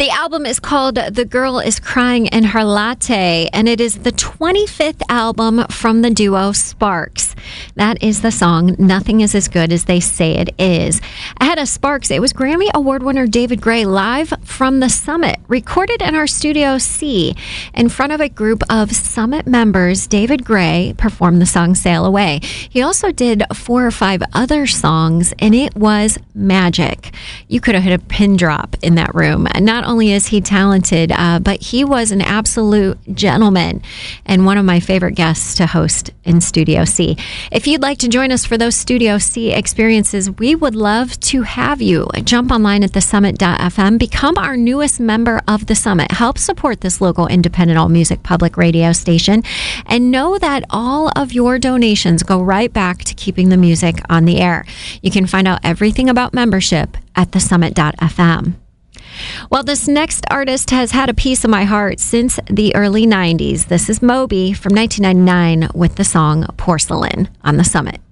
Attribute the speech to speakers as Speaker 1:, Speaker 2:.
Speaker 1: The album is called The Girl Is Crying in Her Latte, and it is the 25th album from the duo Sparks. That is the song, Nothing Is As Good As They Say It Is. Ahead of Sparks, it was Grammy Award winner David Gray live from the Summit, recorded in our Studio C. In front of a group of Summit members, David Gray performed the song Sail Away. He also did 4 or 5 other songs, and it was magic. You could have hit a pin drop in that room. Not only is he talented, but he was an absolute gentleman and one of my favorite guests to host in Studio C. If you'd like to join us for those Studio C experiences, we would love to have you. Jump online at thesummit.fm, become our newest member of the Summit, help support this local independent all music public radio station, and know that all of your donations go right back to keeping the music on the air. You can find out everything about membership at thesummit.fm. Well, this next artist has had a piece of my heart since the early 90s. This is Moby from 1999 with the song Porcelain on the Summit.